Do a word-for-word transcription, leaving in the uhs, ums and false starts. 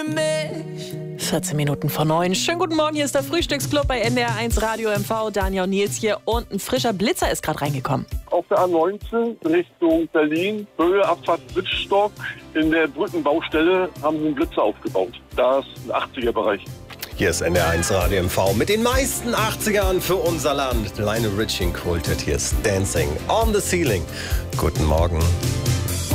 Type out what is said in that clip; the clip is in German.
für mich. vierzehn Minuten vor neun. Schönen guten Morgen, hier ist der Frühstücksclub bei N D R eins Radio M V. Daniel und Nils hier und ein frischer Blitzer ist gerade reingekommen. Auf der A neunzehn Richtung Berlin, Höhe Abfahrt Wittstock, in der Brückenbaustelle haben sie einen Blitzer aufgebaut. Da ist ein achtziger-Bereich. Hier ist N D R eins Radio M V mit den meisten achtzigern für unser Land. Lionel Richie Quartet, hier ist Dancing on the Ceiling. Guten Morgen.